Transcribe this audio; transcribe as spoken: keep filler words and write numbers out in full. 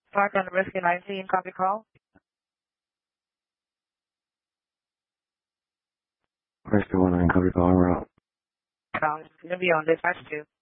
Park on the Rescue nineteen, copy call. Rescue one nine, copy call, we're out. Call is going to be on dispatch two.